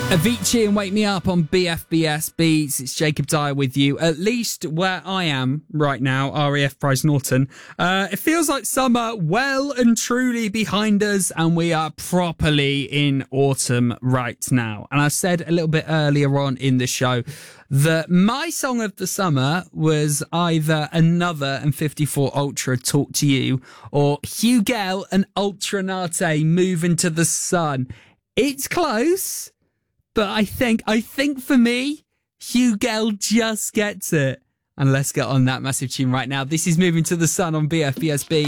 Avicii and Wake Me Up on BFBS Beats. It's Jacob Dyer with you. At least where I am right now, RAF Price Norton, it feels like summer well and truly behind us, and we are properly in autumn right now. And I said a little bit earlier on in the show that my song of the summer was either Another and 54 Ultra Talk to You or Hugel and Ultra Nate Move Into the Sun. It's close. But I think for me, Hugel just gets it. And let's get on that massive tune right now. This is Moving to the Sun on BFBSB.